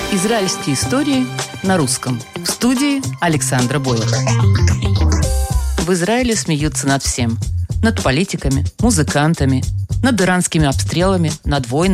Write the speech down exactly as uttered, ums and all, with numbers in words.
Израильские истории на русском. В студии Александра Бойлер. В Израиле смеются над всем. Над политиками, музыкантами, над иранскими обстрелами, над войнами.